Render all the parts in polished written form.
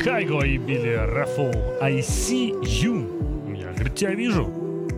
Кайго и Билли Раффл. I see you. Я, говорит, тебя вижу.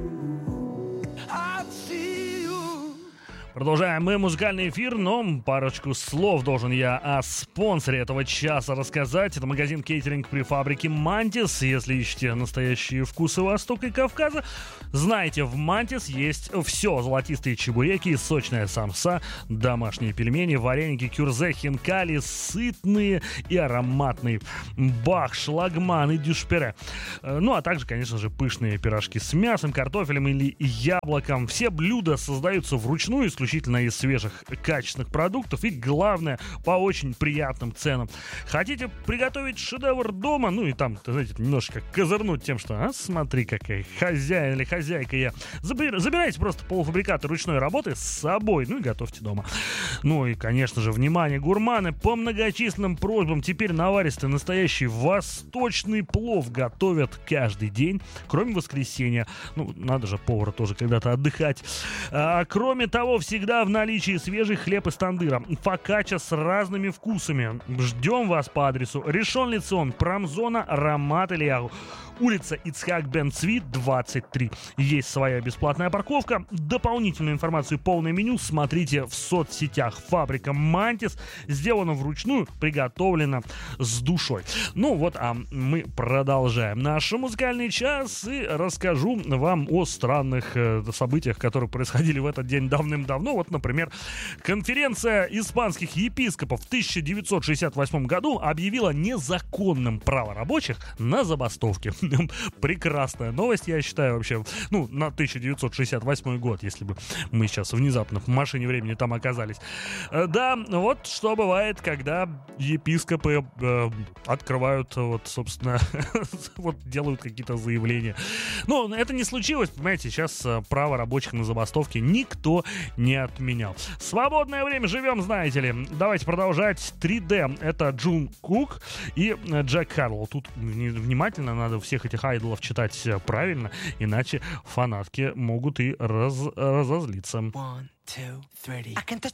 Продолжаем мы музыкальный эфир, но парочку слов должен я о спонсоре этого часа рассказать. Это магазин кейтеринг при фабрике «Мантис». Если ищете настоящие вкусы Востока и Кавказа, знаете, в «Мантис» есть все. Золотистые чебуреки, сочная самса, домашние пельмени, вареники, кюрзе, хинкали, сытные и ароматные. Бах, шлагман и дюшпере. Ну, а также, конечно же, пышные пирожки с мясом, картофелем или яблоком. Все блюда создаются вручную, исключительно из свежих качественных продуктов и, главное, по очень приятным ценам. Хотите приготовить шедевр дома? Ну и там, знаете, немножко козырнуть тем, что смотри, какая хозяин или хозяйка я. Забирайте просто полуфабрикаты ручной работы с собой, ну и готовьте дома. Ну и, конечно же, внимание, гурманы, по многочисленным просьбам теперь наваристый настоящий восточный плов готовят каждый день, кроме воскресенья. Ну, надо же повару тоже когда-то отдыхать. Кроме того, всегда в наличии свежий хлеб из тандыра. Фокачча с разными вкусами. Ждем вас по адресу Ришон Лицон, промзона Рамат Ильяху. Улица Ицхак бен Цви, 23. Есть своя бесплатная парковка. Дополнительную информацию и полное меню смотрите в соцсетях. Фабрика «Мантис» сделана вручную, приготовлена с душой. Ну вот, а мы продолжаем наш музыкальный час и расскажу вам о странных событиях, которые происходили в этот день давным-давно. Вот, например, конференция испанских епископов в 1968 году объявила незаконным право рабочих на забастовки. Прекрасная новость, я считаю, вообще. Ну, на 1968 год, если бы мы сейчас внезапно в машине времени там оказались. Да, вот что бывает, когда епископы открывают, вот, собственно, вот делают какие-то заявления. Но это не случилось, понимаете, сейчас право рабочих на забастовки никто не отменял. Свободное время живем, знаете ли. Давайте продолжать. 3D. Это Джун Кук и Джек Харлоу. Тут внимательно надо всех этих айдолов читать правильно, иначе фанатки могут и разозлиться. 1, 2, 3. I can touch